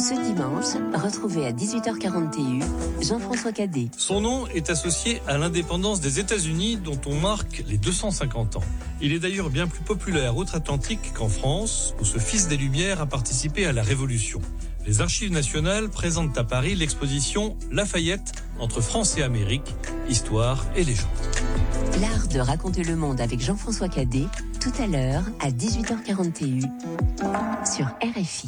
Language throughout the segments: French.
Ce dimanche, retrouvez à 18h41 Jean-François Cadet. Son nom est associé à l'indépendance des États-Unis dont on marque les 250 ans. Il est d'ailleurs bien plus populaire outre-Atlantique qu'en France, où ce fils des Lumières a participé à la Révolution. Les Archives nationales présentent à Paris l'exposition Lafayette entre France et Amérique, histoire et légende. L'art de raconter le monde avec Jean-François Cadet, tout à l'heure à 18h41 sur RFI.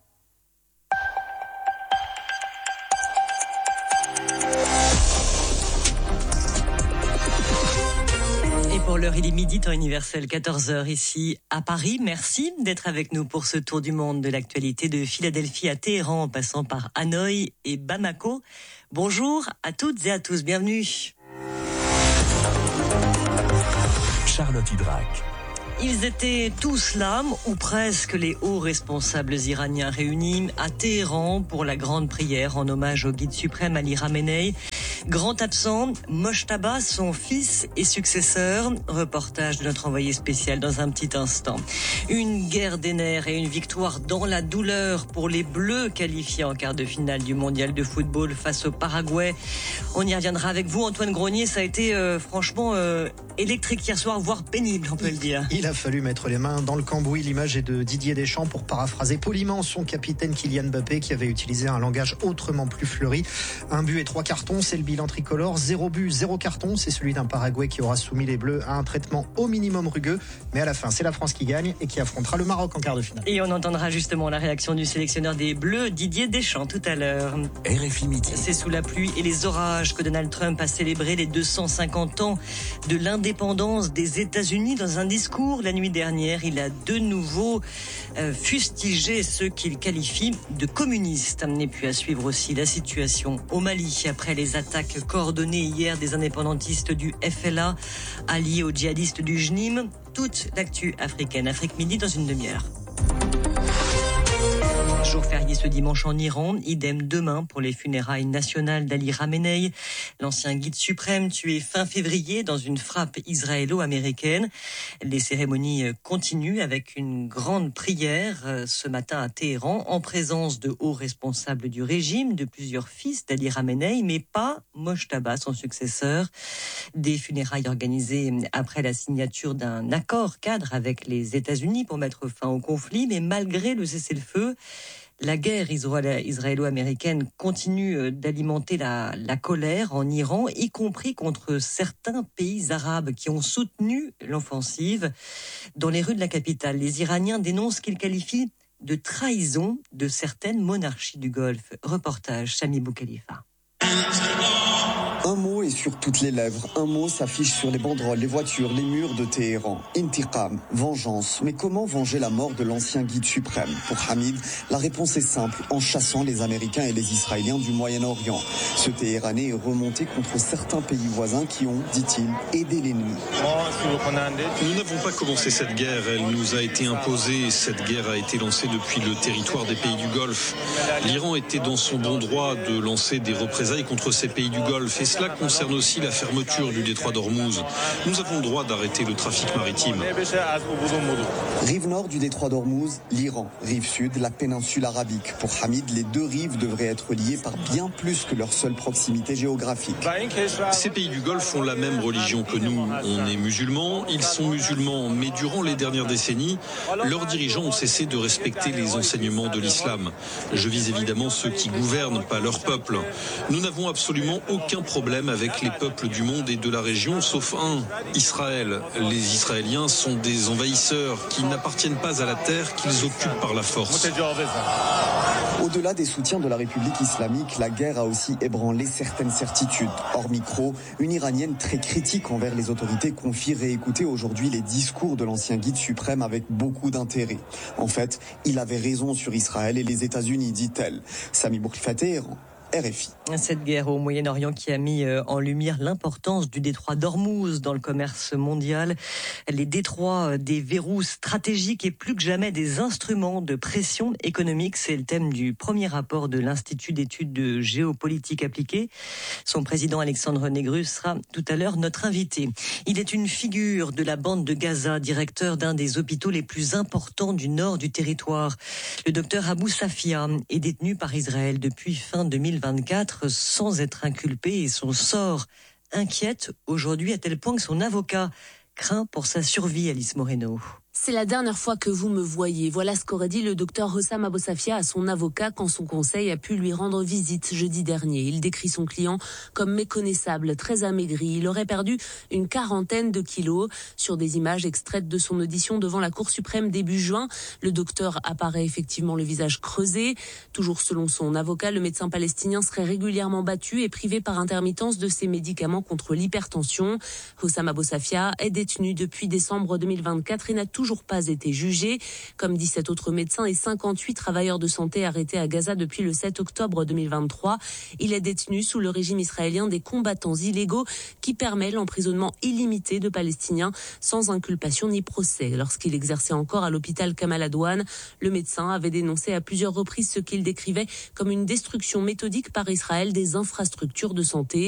Pour l'heure, il est midi, temps universel, 14h ici à Paris. Merci d'être avec nous pour ce tour du monde de l'actualité de Philadelphie à Téhéran, en passant par Hanoï et Bamako. Bonjour à toutes et à tous, bienvenue. Charlotte Hydrac. Ils étaient tous là, ou presque, les hauts responsables iraniens réunis à Téhéran pour la grande prière en hommage au guide suprême Ali Khamenei. Grand absent, Mojtaba, son fils et successeur. Reportage de notre envoyé spécial dans un petit instant. Une guerre des nerfs et une victoire dans la douleur pour les Bleus qualifiés en quart de finale du mondial de football face au Paraguay. On y reviendra avec vous, Antoine Grenier. Ça a été franchement électrique hier soir, voire pénible, on peut le dire. Il a fallu mettre les mains dans le cambouis. L'image est de Didier Deschamps pour paraphraser poliment son capitaine Kylian Mbappé qui avait utilisé un langage autrement plus fleuri. 1 but et 3 cartons, c'est le bilan tricolore. 0 but, 0 carton, c'est celui d'un Paraguay qui aura soumis les Bleus à un traitement au minimum rugueux. Mais à la fin, c'est la France qui gagne et qui affrontera le Maroc en quart de finale. Et on entendra justement la réaction du sélectionneur des Bleus, Didier Deschamps, tout à l'heure. RFI Midi. C'est sous la pluie et les orages que Donald Trump a célébré les 250 ans de l'indépendance des États-Unis. Dans un discours la nuit dernière, il a de nouveau fustigé ceux qu'il qualifie de communistes. Et puis à suivre aussi la situation au Mali après les attaques coordonnées hier des indépendantistes du FLA alliés aux djihadistes du JNIM. Toute l'actu africaine, Afrique Midi dans une demi-heure. Jour férié ce dimanche en Iran, idem demain pour les funérailles nationales d'Ali Khamenei, l'ancien guide suprême tué fin février dans une frappe israélo-américaine. Les cérémonies continuent avec une grande prière ce matin à Téhéran en présence de hauts responsables du régime, de plusieurs fils d'Ali Khamenei, mais pas Mojtaba, son successeur. Des funérailles organisées après la signature d'un accord cadre avec les États-Unis pour mettre fin au conflit, mais malgré le cessez-le-feu, la guerre israélo-américaine continue d'alimenter la colère en Iran, y compris contre certains pays arabes qui ont soutenu l'offensive. Dans les rues de la capitale, les Iraniens dénoncent ce qu'ils qualifient de trahison de certaines monarchies du Golfe. Reportage Sami Boukhalifa. Un mot est sur toutes les lèvres, un mot s'affiche sur les banderoles, les voitures, les murs de Téhéran. Intiqam, vengeance. Mais comment venger la mort de l'ancien guide suprême? Pour Hamid, la réponse est simple, en chassant les Américains et les Israéliens du Moyen-Orient. Ce Téhéranais est remonté contre certains pays voisins qui ont, dit-il, aidé l'ennemi. Nous n'avons pas commencé cette guerre, elle nous a été imposée. Cette guerre a été lancée depuis le territoire des pays du Golfe. L'Iran était dans son bon droit de lancer des représailles contre ces pays du Golfe. Et cela concerne aussi la fermeture du détroit d'Ormuz. Nous avons le droit d'arrêter le trafic maritime. Rive nord du détroit d'Ormuz, l'Iran. Rive sud, la péninsule arabique. Pour Hamid, les deux rives devraient être liées par bien plus que leur seule proximité géographique. Ces pays du Golfe ont la même religion que nous. On est musulmans, ils sont musulmans. Mais durant les dernières décennies, leurs dirigeants ont cessé de respecter les enseignements de l'islam. Je vise évidemment ceux qui gouvernent, pas leur peuple. Nous n'avons absolument aucun problème avec les peuples du monde et de la région, sauf un, Israël. Les Israéliens sont des envahisseurs qui n'appartiennent pas à la terre qu'ils occupent par la force. Au-delà des soutiens de la République islamique, la guerre a aussi ébranlé certaines certitudes. Hors micro, une Iranienne très critique envers les autorités confie réécouter aujourd'hui les discours de l'ancien guide suprême avec beaucoup d'intérêt. En fait, il avait raison sur Israël et les États-Unis, dit-elle. Sami Boukhalifa, Téhéran. RFI. Cette guerre au Moyen-Orient qui a mis en lumière l'importance du détroit d'Ormuz dans le commerce mondial. Les détroits des verrous stratégiques et plus que jamais des instruments de pression économique. C'est le thème du premier rapport de l'Institut d'études de géopolitique appliquée. Son président Alexandre Négrus sera tout à l'heure notre invité. Il est une figure de la bande de Gaza, directeur d'un des hôpitaux les plus importants du nord du territoire. Le docteur Abou Safia est détenu par Israël depuis fin 2024 sans être inculpé et son sort inquiète aujourd'hui à tel point que son avocat craint pour sa survie, Alice Moreno. C'est la dernière fois que vous me voyez. Voilà ce qu'aurait dit le docteur Hossam Abou Safia à son avocat quand son conseil a pu lui rendre visite jeudi dernier. Il décrit son client comme méconnaissable, très amaigri. Il aurait perdu une 40aine de kilos. Sur des images extraites de son audition devant la Cour suprême début juin, le docteur apparaît effectivement le visage creusé. Toujours selon son avocat, le médecin palestinien serait régulièrement battu et privé par intermittence de ses médicaments contre l'hypertension. Hossam Abou Safia est détenu depuis décembre 2024 et n'a toujours pas été jugé. Comme 17 autres médecins et 58 travailleurs de santé arrêtés à Gaza depuis le 7 octobre 2023. Il est détenu sous le régime israélien des combattants illégaux qui permet l'emprisonnement illimité de Palestiniens sans inculpation ni procès. Lorsqu'il exerçait encore à l'hôpital Kamal Adwan, le médecin avait dénoncé à plusieurs reprises ce qu'il décrivait comme une destruction méthodique par Israël des infrastructures de santé.